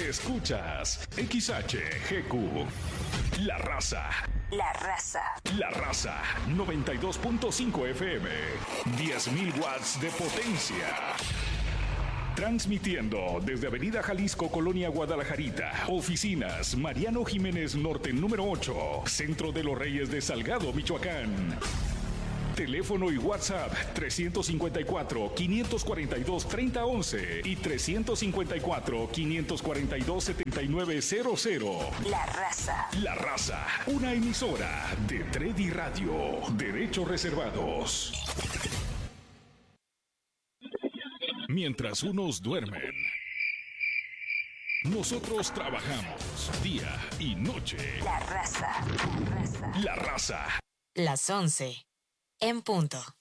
Escuchas XHGQ. La Raza. La Raza. La Raza 92.5 FM. 10.000 watts de potencia. Transmitiendo desde Avenida Jalisco, Colonia Guadalajarita. Oficinas Mariano Jiménez Norte número 8. Centro de los Reyes de Salgado, Michoacán. Teléfono y WhatsApp 354-542-3011 y 354-542-7900. La Raza. La Raza, una emisora de Tredi Radio. Derechos reservados. Mientras unos duermen, nosotros trabajamos día y noche. La Raza. La Raza. La Raza. Las 11 en punto.